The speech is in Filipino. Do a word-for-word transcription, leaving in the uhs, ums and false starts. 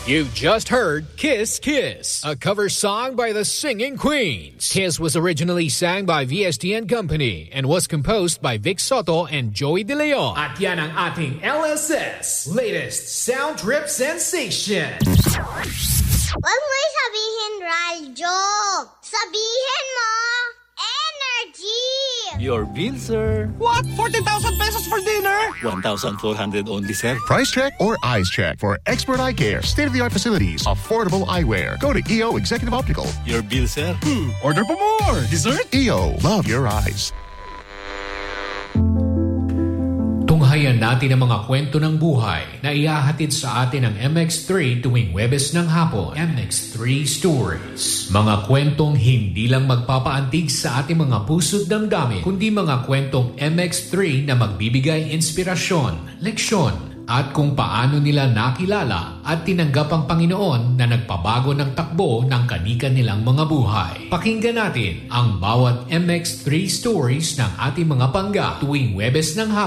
You've just heard Kiss Kiss, a cover song by the Singing Queens. Kiss was originally sang by V S T N Company and was composed by Vic Soto and Joey De Leon. At yan ang ating L S S, latest sound trip sensation. Huwag mo sabihin, Raljo. Sabihin mo, energy. Your bill, sir. What? fourteen thousand pesos for dinner? one thousand four hundred only, sir. Price check or eyes check for expert eye care, state-of-the-art facilities, affordable eyewear. Go to E O Executive Optical. Your bill, sir. Hmm, order pa more. Dessert? E O, love your eyes. Tunghayan natin ang mga kwento ng buhay na ihahatid sa atin ng M X three tuwing Webes ng hapon. M X three Stories. Mga kwentong hindi lang magpapaantig sa ating mga puso't damdamin, kundi mga kwentong M X three na magbibigay inspirasyon, leksyon, at kung paano nila nakilala at tinanggap ang Panginoon na nagpabago ng takbo ng kanika nilang mga buhay. Pakinggan natin ang bawat M X three stories ng ating mga pangga tuwing Webes ng hapon.